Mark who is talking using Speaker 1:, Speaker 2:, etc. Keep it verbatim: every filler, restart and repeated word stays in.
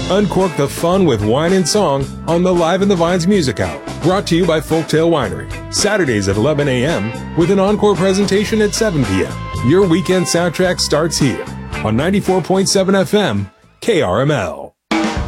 Speaker 1: Uncork the fun with wine and song on the Live in the Vines Music Hour, brought to you by Folktail Winery. Saturdays at eleven a.m. with an encore presentation at seven p.m. Your weekend soundtrack starts here on ninety-four point seven F M, K R M L.